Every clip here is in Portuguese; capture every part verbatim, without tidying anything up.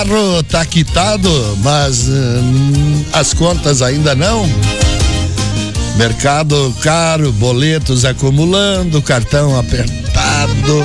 carro tá quitado, mas hum, as contas ainda não. Mercado caro, boletos acumulando, cartão apertado.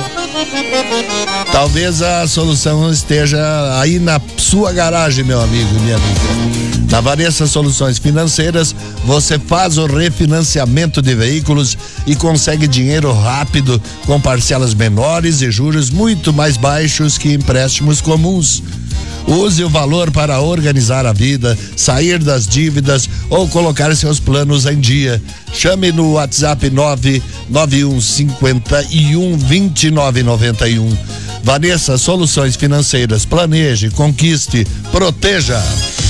Talvez a solução esteja aí na sua garagem, meu amigo e minha amiga. Na Vanessa Soluções Financeiras, você faz o refinanciamento de veículos e consegue dinheiro rápido, com parcelas menores e juros muito mais baixos que empréstimos comuns. Use o valor para organizar a vida, sair das dívidas ou colocar seus planos em dia. Chame no WhatsApp nove nove um cinco um, dois nove nove um. Vanessa Soluções Financeiras. Planeje, conquiste, proteja.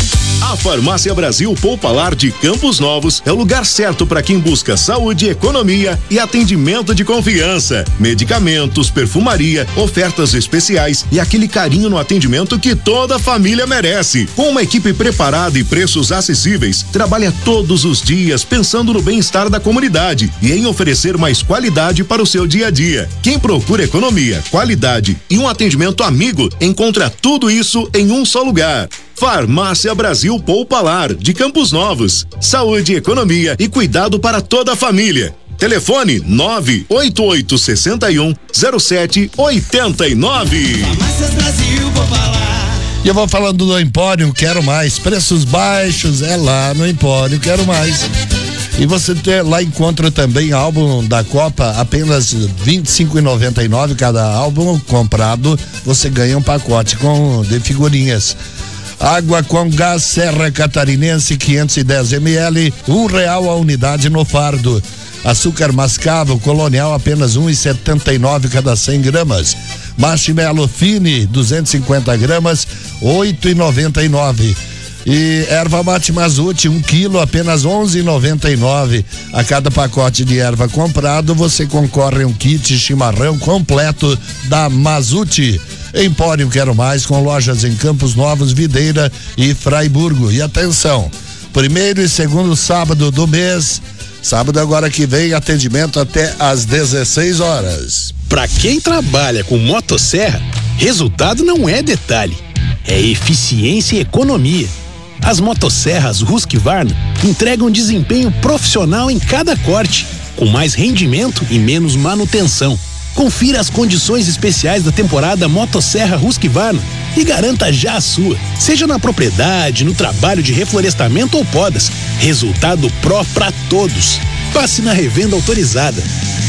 A Farmácia Brasil Poupalar de Campos Novos é o lugar certo para quem busca saúde, economia e atendimento de confiança. Medicamentos, perfumaria, ofertas especiais e aquele carinho no atendimento que toda família merece. Com uma equipe preparada e preços acessíveis, trabalha todos os dias pensando no bem-estar da comunidade e em oferecer mais qualidade para o seu dia a dia. Quem procura economia, qualidade e um atendimento amigo, encontra tudo isso em um só lugar. Farmácia Brasil Poupalar de Campos Novos. Saúde, economia e cuidado para toda a família. Telefone nove oito oito seis um zero sete oito nove. Farmácias Brasil Poupalar. E eu vou falando do Empório, quero mais. Preços baixos, é lá no Empório, quero mais. E você ter, lá encontra também álbum da Copa, apenas vinte e cinco reais e noventa e nove centavos cada álbum comprado, você ganha um pacote com de figurinhas. Água com gás Serra Catarinense quinhentos e dez mililitros, um real a unidade no fardo. Açúcar mascavo Colonial apenas um real e setenta e nove centavos cada cem gramas. Marshmallow Fine duzentos e cinquenta gramas, oito reais e noventa e nove centavos. E erva mate Mazute, um quilo, apenas onze reais e noventa e nove centavos. A cada pacote de erva comprado, você concorre a um kit chimarrão completo da Mazute. Empório Quero Mais, com lojas em Campos Novos, Videira e Fraiburgo. E atenção, primeiro e segundo sábado do mês, sábado agora que vem, atendimento até às dezesseis horas. Para quem trabalha com motosserra, resultado não é detalhe, é eficiência e economia. As motosserras Husqvarna entregam desempenho profissional em cada corte, com mais rendimento e menos manutenção. Confira as condições especiais da temporada Motosserra Husqvarna e garanta já a sua, seja na propriedade, no trabalho de reflorestamento ou podas. Resultado pró pra todos. Passe na revenda autorizada.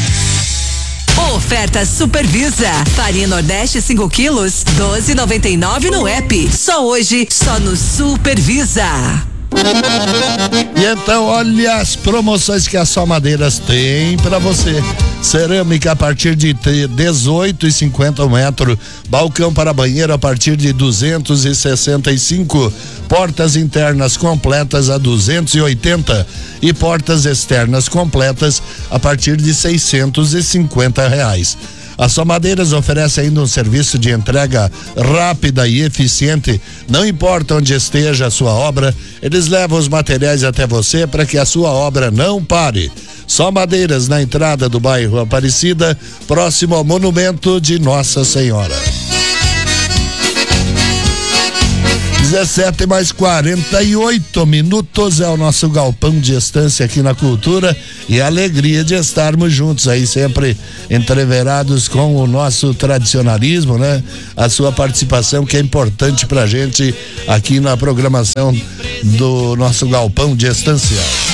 Oferta Supervisa. Farinha Nordeste cinco quilos, doze reais e noventa e nove centavos no app. Só hoje, só no Supervisa. E então, olha as promoções que a Só Madeiras tem para você. Cerâmica a partir de dezoito e cinquenta metros, balcão para banheiro a partir de duzentos e sessenta e cinco, portas internas completas a duzentos e oitenta e portas externas completas a partir de seiscentos e cinquenta reais. A Só Madeiras oferece ainda um serviço de entrega rápida e eficiente. Não importa onde esteja a sua obra, eles levam os materiais até você para que a sua obra não pare. Só Madeiras, na entrada do bairro Aparecida, próximo ao Monumento de Nossa Senhora. dezessete mais quarenta e oito minutos é o nosso galpão de estância aqui na Cultura, e a alegria de estarmos juntos aí, sempre entreverados com o nosso tradicionalismo, né? A sua participação, que é importante pra gente aqui na programação do nosso galpão de estância.